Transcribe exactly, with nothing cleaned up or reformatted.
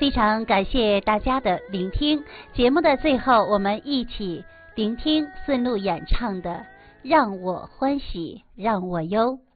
非常感谢大家的聆听。节目的最后，我们一起聆听孙露演唱的《让我欢喜让我忧》。